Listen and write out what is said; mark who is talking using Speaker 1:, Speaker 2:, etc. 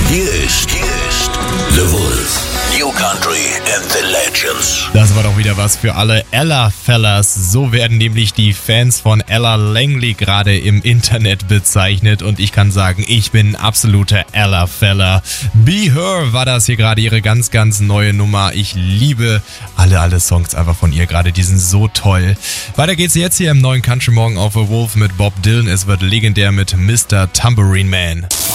Speaker 1: Hier ist The Wolf. New Country and the Legends.
Speaker 2: Das war doch wieder was für alle Ella-Fellas. So werden nämlich die Fans von Ella Langley gerade im Internet bezeichnet. Und ich kann sagen, ich bin ein absoluter Ella-Fella. Be Her war das hier gerade, ihre ganz, ganz neue Nummer. Ich liebe alle Songs einfach von ihr gerade. Die sind so toll. Weiter geht's jetzt hier im neuen Country Morgen auf The Wolf mit Bob Dylan. Es wird legendär mit Mr. Tambourine Man.